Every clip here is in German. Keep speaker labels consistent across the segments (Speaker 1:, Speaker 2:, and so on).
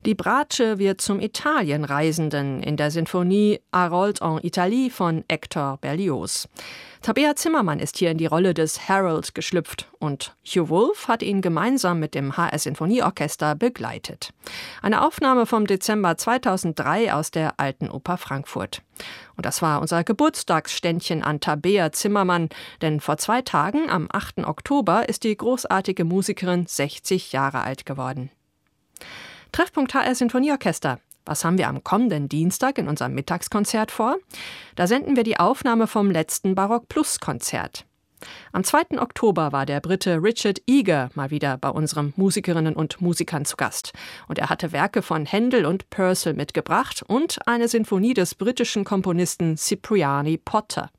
Speaker 1: Die Bratsche wird zum Italienreisenden in der Sinfonie Harold en Italie von Hector Berlioz. Tabea Zimmermann ist hier in die Rolle des Harold geschlüpft und Hugh Wolf hat ihn gemeinsam mit dem HR Sinfonieorchester begleitet. Eine Aufnahme vom Dezember 2003 aus der Alten Oper Frankfurt. Und das war unser Geburtstagsständchen an Tabea Zimmermann, denn vor 2 Tagen, am 8. Oktober, ist die großartige Musikerin 60 Jahre alt geworden. Treffpunkt HR Sinfonieorchester. Was haben wir am kommenden Dienstag in unserem Mittagskonzert vor? Da senden wir die Aufnahme vom letzten Barock-Plus-Konzert. Am 2. Oktober war der Brite Richard Eager mal wieder bei unseren Musikerinnen und Musikern zu Gast. Und er hatte Werke von Händel und Purcell mitgebracht und eine Sinfonie des britischen Komponisten Cipriani Potter.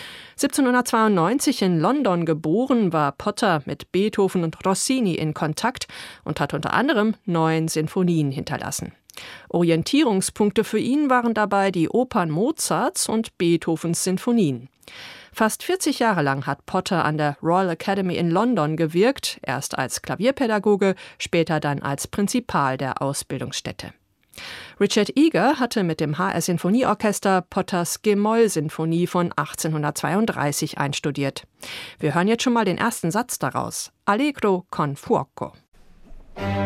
Speaker 1: 1792 in London geboren, war Potter mit Beethoven und Rossini in Kontakt und hat unter anderem 9 Sinfonien hinterlassen. Orientierungspunkte für ihn waren dabei die Opern Mozarts und Beethovens Sinfonien. Fast 40 Jahre lang hat Potter an der Royal Academy in London gewirkt, erst als Klavierpädagoge, später dann als Prinzipal der Ausbildungsstätte. Richard Eager hatte mit dem HR Sinfonieorchester Potters G-Moll-Sinfonie von 1832 einstudiert. Wir hören jetzt schon mal den ersten Satz daraus. Allegro con fuoco.